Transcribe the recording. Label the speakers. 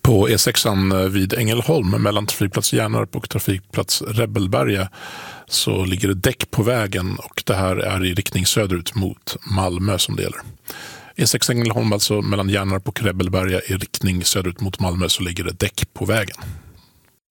Speaker 1: På E6 vid Ängelholm mellan trafikplats Hjärnarp och trafikplats Rebelberga så ligger det däck på vägen, och det här är i riktning söderut mot Malmö som det gäller. E6 Ängelholm, alltså mellan Hjärnarp och Rebelberga, i riktning söderut mot Malmö, så ligger det däck på vägen.